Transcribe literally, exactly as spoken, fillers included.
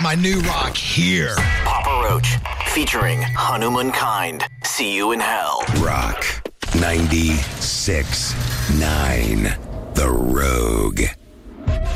my new rock here. Papa Roach, featuring Hanuman Kind. See you in hell. Rock ninety-six point nine. The Rogue.